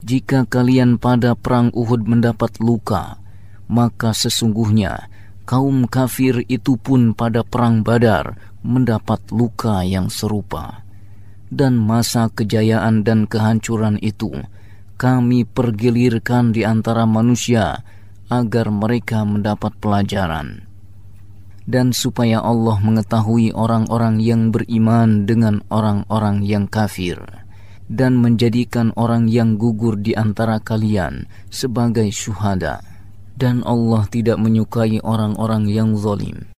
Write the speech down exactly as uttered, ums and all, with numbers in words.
jika kalian pada perang Uhud mendapat luka, maka sesungguhnya kaum kafir itu pun pada perang Badar mendapat luka yang serupa. Dan masa kejayaan dan kehancuran itu kami pergilirkan di antara manusia agar mereka mendapat pelajaran. Dan supaya Allah mengetahui orang-orang yang beriman dengan orang-orang yang kafir, dan menjadikan orang yang gugur di antara kalian sebagai syuhada. Dan Allah tidak menyukai orang-orang yang zalim.